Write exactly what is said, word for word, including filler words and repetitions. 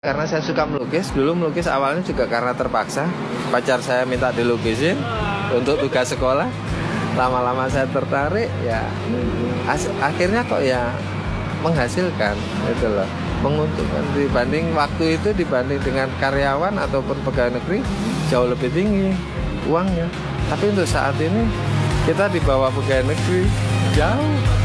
Karena saya suka melukis, dulu melukis awalnya juga karena terpaksa. Pacar saya minta dilukisin untuk tugas sekolah. Lama-lama saya tertarik, ya akhirnya kok ya menghasilkan, itu loh, menguntungkan. Dibanding waktu itu, dibanding dengan karyawan ataupun pegawai negeri, jauh lebih tinggi uangnya. Tapi untuk saat ini kita di bawah pegawai negeri, jauh.